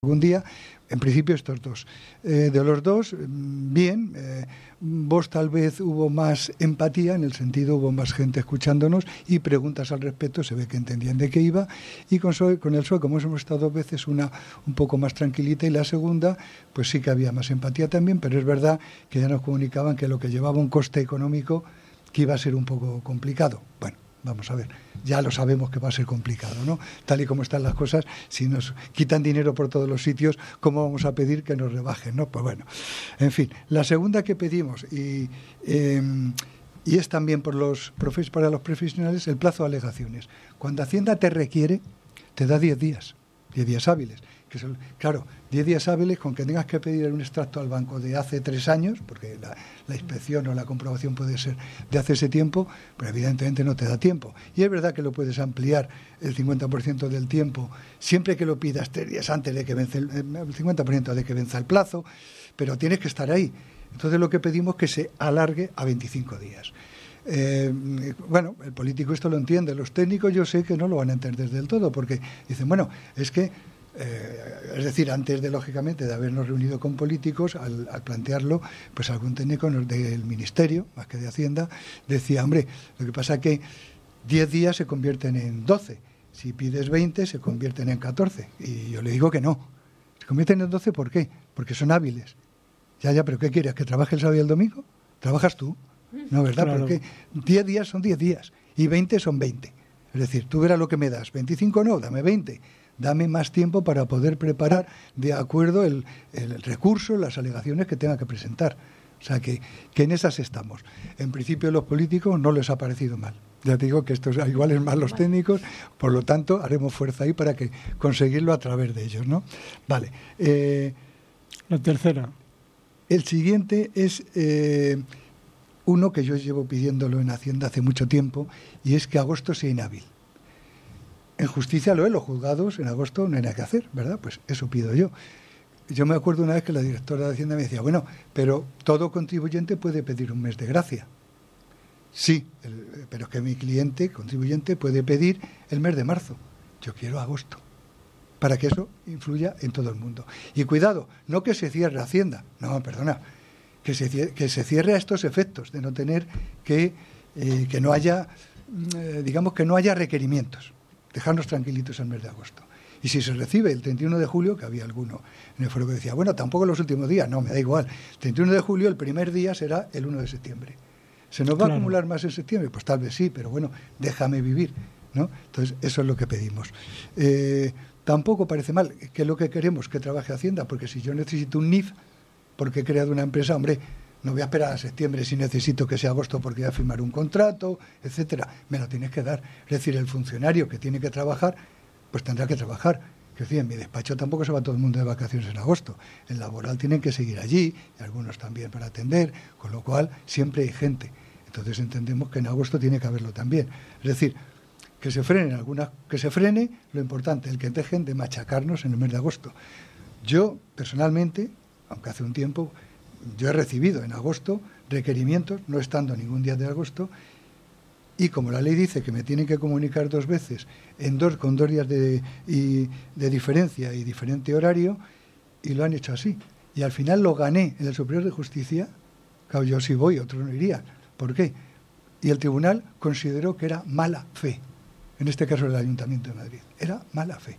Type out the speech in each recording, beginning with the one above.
algún día, en principio estos dos. De los dos, bien, vos tal vez hubo más empatía, en el sentido hubo más gente escuchándonos y preguntas al respecto, se ve que entendían de qué iba, y con el PSOE, como hemos estado dos veces, una un poco más tranquilita, y la segunda, pues sí que había más empatía también, pero es verdad que ya nos comunicaban que lo que llevaba un coste económico que iba a ser un poco complicado. Bueno, vamos a ver, ya lo sabemos que va a ser complicado, ¿no? Tal y como están las cosas, si nos quitan dinero por todos los sitios, ¿cómo vamos a pedir que nos rebajen, no? Pues bueno, en fin. La segunda que pedimos, y es también para los profesionales, el plazo de alegaciones. Cuando Hacienda te requiere, te da 10 días hábiles. Que son, claro, 10 días hábiles con que tengas que pedir un extracto al banco de hace 3 años, porque la inspección o la comprobación puede ser de hace ese tiempo, pero evidentemente no te da tiempo. Y es verdad que lo puedes ampliar el 50% del tiempo, siempre que lo pidas 3 días antes de que vence el 50% de que venza el plazo, pero tienes que estar ahí. Entonces lo que pedimos es que se alargue a 25 días. Bueno, el político esto lo entiende, los técnicos yo sé que no lo van a entender del todo, porque dicen, bueno, es que es decir, antes de, lógicamente, de habernos reunido con políticos, al plantearlo, pues algún técnico del Ministerio, más que de Hacienda, decía, hombre, lo que pasa es que 10 días se convierten en 12, si pides 20 se convierten en 14, y yo le digo que no, se convierten en 12, ¿por qué? Porque son hábiles. Ya, pero ¿qué quieres? ¿Que trabaje el sábado y el domingo? ¿Trabajas tú? No, ¿verdad? Claro. Porque 10 días son 10 días, y 20 son 20. Es decir, tú verás lo que me das, 25 no, dame 20. Dame más tiempo para poder preparar de acuerdo el recurso, las alegaciones que tenga que presentar. O sea, que en esas estamos. En principio a los políticos no les ha parecido mal. Ya te digo que esto igual es más los técnicos, por lo tanto haremos fuerza ahí para que conseguirlo a través de ellos, ¿no? Vale. La tercera. El siguiente es uno que yo llevo pidiéndolo en Hacienda hace mucho tiempo, y es que agosto sea inhábil. En justicia lo es, los juzgados en agosto no hay nada que hacer, ¿verdad? Pues eso pido yo. Yo me acuerdo una vez que la directora de Hacienda me decía, bueno, pero todo contribuyente puede pedir un mes de gracia. Sí, pero es que mi cliente, contribuyente, puede pedir el mes de marzo. Yo quiero agosto, para que eso influya en todo el mundo. Y cuidado, no que se cierre Hacienda, no, perdona, que se cierre a estos efectos, de no tener que no haya, digamos, que no haya requerimientos. Dejarnos tranquilitos el mes de agosto. Y si se recibe el 31 de julio, que había alguno en el foro que decía, bueno, tampoco los últimos días, no, me da igual. El 31 de julio, el primer día será el 1 de septiembre. ¿Se nos va a acumular más en septiembre? Pues tal vez sí, pero bueno, déjame vivir, ¿no? Entonces, eso es lo que pedimos. Tampoco parece mal, que es lo que queremos que trabaje Hacienda, porque si yo necesito un NIF, porque he creado una empresa, hombre, no voy a esperar a septiembre si necesito que sea agosto porque voy a firmar un contrato, etcétera. Me lo tienes que dar. Es decir, el funcionario que tiene que trabajar, pues tendrá que trabajar. Es decir, en mi despacho tampoco se va todo el mundo de vacaciones en agosto. El laboral tienen que seguir allí, y algunos también para atender, con lo cual siempre hay gente. Entonces entendemos que en agosto tiene que haberlo también. Es decir, que se frene lo importante, el que dejen de machacarnos en el mes de agosto. Yo, personalmente, aunque hace un tiempo, yo he recibido en agosto requerimientos, no estando ningún día de agosto, y como la ley dice que me tienen que comunicar 2 veces, con 2 días de diferencia y diferente horario, y lo han hecho así. Y al final lo gané en el Superior de Justicia. Claro, yo sí voy, otros no irían. ¿Por qué? Y el tribunal consideró que era mala fe. En este caso el Ayuntamiento de Madrid. Era mala fe.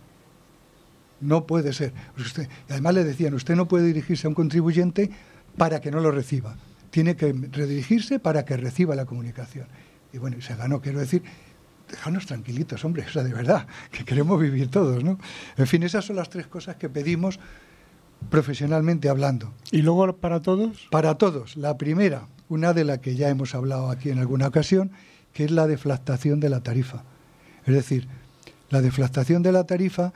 No puede ser. Además le decían, usted no puede dirigirse a un contribuyente para que no lo reciba. Tiene que redirigirse para que reciba la comunicación. Y bueno, se ganó, quiero decir, déjanos tranquilitos, hombre, o sea, de verdad, que queremos vivir todos, ¿no? En fin, esas son las 3 cosas que pedimos profesionalmente hablando. ¿Y luego para todos? Para todos. La primera, una de la que ya hemos hablado aquí en alguna ocasión, que es la deflactación de la tarifa. Es decir, la deflactación de la tarifa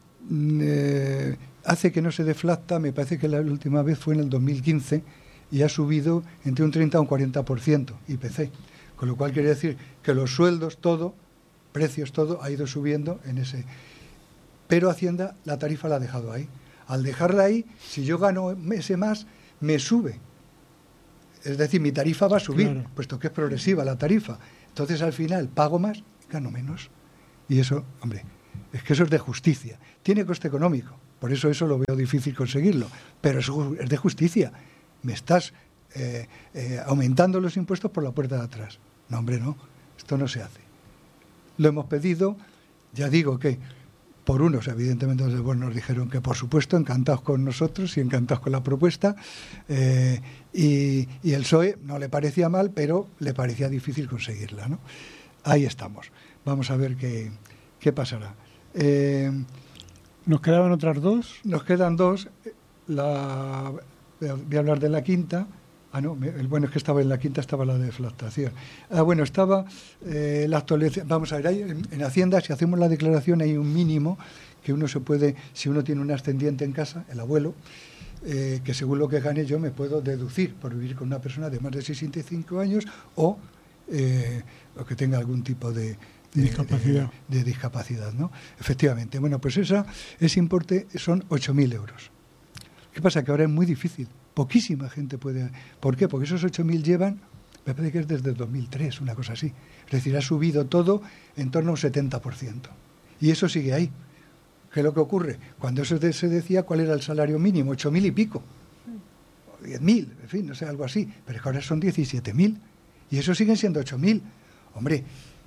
hace que no se deflacta, me parece que la última vez fue en el 2015, y ha subido entre un 30 a un 40% IPC. Con lo cual quiere decir que los sueldos, precios, todo, ha ido subiendo en ese. Pero Hacienda la tarifa la ha dejado ahí. Al dejarla ahí, si yo gano ese más, me sube. Es decir, mi tarifa va a subir, claro, puesto que es progresiva la tarifa. Entonces, al final, pago más, gano menos. Y eso, hombre, es que eso es de justicia. Tiene coste económico, Por eso lo veo difícil conseguirlo. Pero eso es de justicia. Me estás aumentando los impuestos por la puerta de atrás. No, hombre, no. Esto no se hace. Lo hemos pedido, ya digo que por unos, evidentemente, nos dijeron que, por supuesto, encantados con nosotros y encantados con la propuesta. Y el PSOE no le parecía mal, pero le parecía difícil conseguirla, ¿no? Ahí estamos. Vamos a ver qué pasará. ¿Nos quedaban otras dos? Nos quedan dos. Voy a hablar de la quinta. El bueno es que estaba en la quinta, estaba la deflactación. Estaba la actualización. Vamos a ver, en Hacienda, si hacemos la declaración, hay un mínimo que uno se puede, si uno tiene un ascendiente en casa, el abuelo, que según lo que gane yo me puedo deducir por vivir con una persona de más de 65 años o que tenga algún tipo de discapacidad, ¿no? Efectivamente. Bueno, pues ese importe son 8.000 euros. ¿Qué pasa? Que ahora es muy difícil. Poquísima gente puede... ¿Por qué? Porque esos 8.000 llevan, me parece que es desde 2003, una cosa así. Es decir, ha subido todo en torno a un 70%. Y eso sigue ahí. ¿Qué es lo que ocurre? Cuando eso se decía, ¿cuál era el salario mínimo? 8.000 y pico. 10.000, en fin, no sé, algo así. Pero es que ahora son 17.000. Y eso siguen siendo 8.000. Hombre,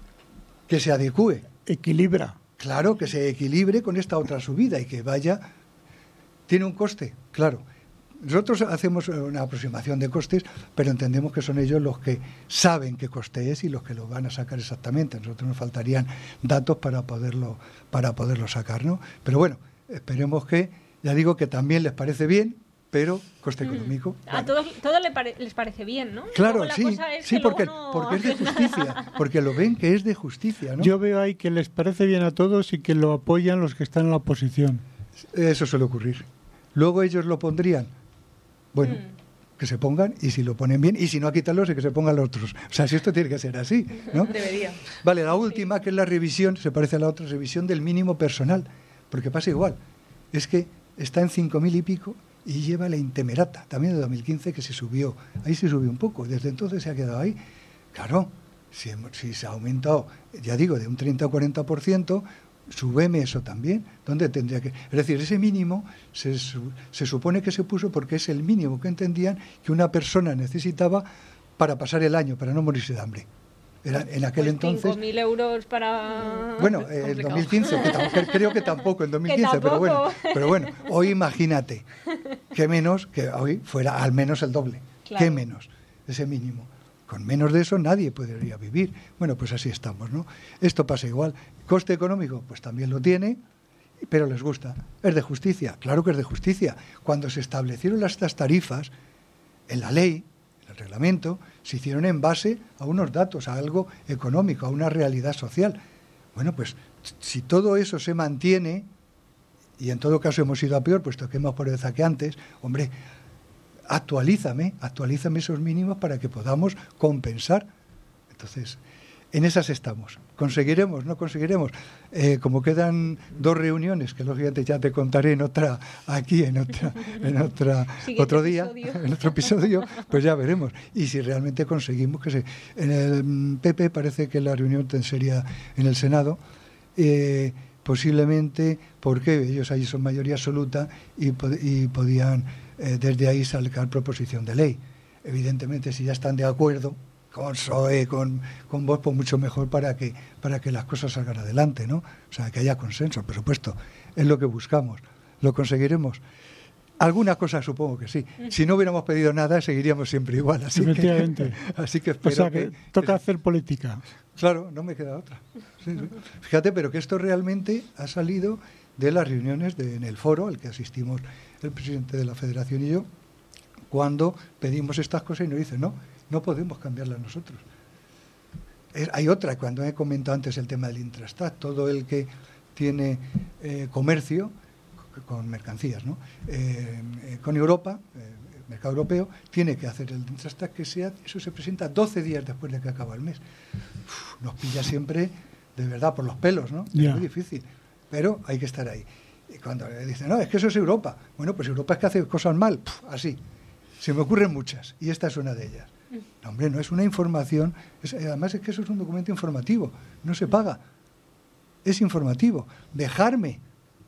que se adecúe. Equilibra. Claro, que se equilibre con esta otra subida y que vaya... ¿Tiene un coste? Claro. Nosotros hacemos una aproximación de costes, pero entendemos que son ellos los que saben qué coste es y los que lo van a sacar exactamente. A nosotros nos faltarían datos para poderlo sacar, ¿no? Pero bueno, esperemos que, ya digo que también les parece bien, pero coste económico. A todos les parece bien, ¿no? Claro, la sí, cosa es sí, porque es de justicia, porque lo ven que es de justicia, ¿no? Yo veo ahí que les parece bien a todos y que lo apoyan los que están en la oposición. Eso suele ocurrir. Luego ellos lo pondrían. Bueno, que se pongan, y si lo ponen bien, y si no, a quitarlos y que se pongan los otros. O sea, si esto tiene que ser así, ¿no? Debería. Vale, la última, que es la revisión, se parece a la otra, revisión del mínimo personal, porque pasa igual. Es que está en 5.000 y pico y lleva la intemerata, también de 2015, que se subió. Ahí se subió un poco, desde entonces se ha quedado ahí. Claro, si se ha aumentado, ya digo, de un 30 o 40%, súbeme eso también. ¿Dónde tendría que...? Es decir, ese mínimo se supone que se puso porque es el mínimo que entendían que una persona necesitaba para pasar el año, para no morirse de hambre. Era, en aquel pues entonces... 5.000 euros para... Bueno, en 2015, creo que tampoco en 2015, pero bueno, hoy imagínate, que menos que hoy fuera al menos el doble. Claro. ¿Qué menos? Ese mínimo. Con menos de eso nadie podría vivir. Bueno, pues así estamos, ¿no? Esto pasa igual. ¿Coste económico? Pues también lo tiene, pero les gusta. ¿Es de justicia? Claro que es de justicia. Cuando se establecieron estas tarifas, en la ley, en el reglamento, se hicieron en base a unos datos, a algo económico, a una realidad social. Bueno, pues si todo eso se mantiene, y en todo caso hemos ido a peor, puesto que hemos pobreza que antes, hombre... Actualízame esos mínimos para que podamos compensar. Entonces, en esas estamos. ¿Conseguiremos? ¿No conseguiremos? Como quedan 2 reuniones, que lógicamente ya te contaré en otro día, en otro episodio, pues ya veremos. Y si realmente conseguimos que en el PP parece que la reunión sería en el Senado, posiblemente porque ellos ahí son mayoría absoluta y podían... desde ahí sacar proposición de ley. Evidentemente, si ya están de acuerdo con PSOE, con vos, pues mucho mejor para que las cosas salgan adelante, ¿no? O sea, que haya consenso, por supuesto. Es lo que buscamos. ¿Lo conseguiremos? Alguna cosa supongo que sí. Si no hubiéramos pedido nada, seguiríamos siempre igual. Así que espero o sea, que toca hacer política. Claro, no me queda otra. Sí. Fíjate, pero que esto realmente ha salido de las reuniones en el foro al que asistimos el presidente de la Federación y yo, cuando pedimos estas cosas y nos dicen, no podemos cambiarlas nosotros. Hay otra, cuando he comentado antes el tema del Intrastat, todo el que tiene comercio con mercancías, ¿no? Con Europa, mercado europeo, tiene que hacer el Intrastat, eso se presenta 12 días después de que acaba el mes. Nos pilla siempre, de verdad, por los pelos, ¿no? Es muy difícil, pero hay que estar ahí. Y cuando le dicen, no, es que eso es Europa. Bueno, pues Europa es que hace cosas mal. Así. Se me ocurren muchas. Y esta es una de ellas. No, hombre, no es una información. Además es que eso es un documento informativo. No se paga. Es informativo. Dejarme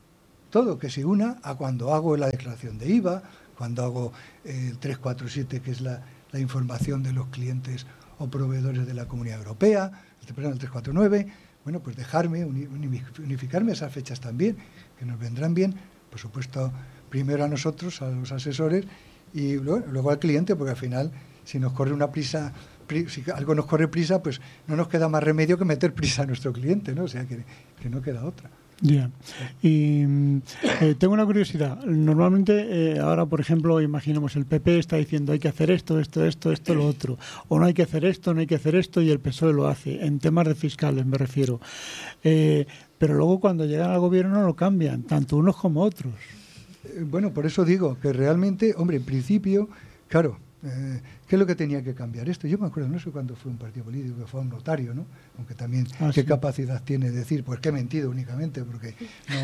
todo que se una a cuando hago la declaración de IVA, cuando hago el 347, que es la información de los clientes o proveedores de la Comunidad Europea, el 349, bueno, pues dejarme, unificarme esas fechas también, que nos vendrán bien, por supuesto, primero a nosotros, a los asesores, y luego al cliente, porque al final, si nos corre una prisa, si algo nos corre prisa, pues no nos queda más remedio que meter prisa a nuestro cliente, ¿no? O sea, que no queda otra. Ya. Y tengo una curiosidad. Normalmente, ahora, por ejemplo, imaginemos el PP está diciendo hay que hacer esto, lo otro. O no hay que hacer esto, no hay que hacer esto, y el PSOE lo hace. En temas de fiscales me refiero. Pero luego cuando llegan al gobierno no lo cambian, tanto unos como otros. Bueno, por eso digo que realmente, hombre, en principio, claro, ¿qué es lo que tenía que cambiar esto? Yo me acuerdo, no sé cuándo fue un partido político, que fue un notario, ¿no? Aunque también, ¿qué sí. capacidad tiene de decir? Pues que he mentido únicamente, porque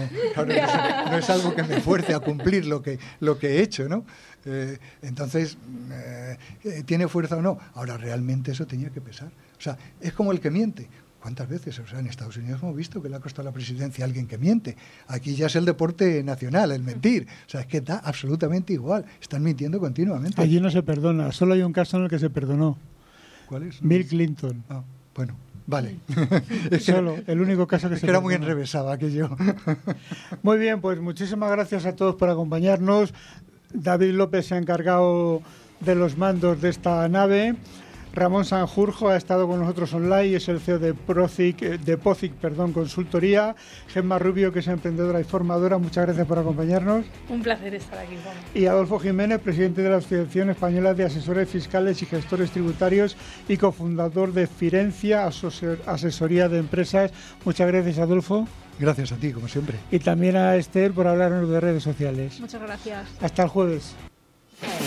no es algo que me fuerce a cumplir lo que he hecho, ¿no? Entonces, ¿tiene fuerza o no? Ahora, realmente eso tenía que pesar. O sea, es como el que miente. ¿Cuántas veces? O sea, en Estados Unidos hemos visto que le ha costado la presidencia a alguien que miente. Aquí ya es el deporte nacional, el mentir. O sea, es que da absolutamente igual. Están mintiendo continuamente. Allí no se perdona. Solo hay un caso en el que se perdonó. ¿Cuál es? Bill Clinton. Ah, bueno, vale. Solo, el único caso que se era perdonó. muy enrevesado aquello. Muy bien, pues muchísimas gracias a todos por acompañarnos. David López se ha encargado de los mandos de esta nave. Ramón Sanjurjo ha estado con nosotros online, es el CEO de POCIC Consultoría. Gemma Rubio, que es emprendedora y formadora, muchas gracias por acompañarnos. Un placer estar aquí, Juan. Y Adolfo Jiménez, presidente de la Asociación Española de Asesores Fiscales y Gestores Tributarios y cofundador de Firencia, asesoría de empresas. Muchas gracias, Adolfo. Gracias a ti, como siempre. Y también a Esther por hablarnos de redes sociales. Muchas gracias. Hasta el jueves.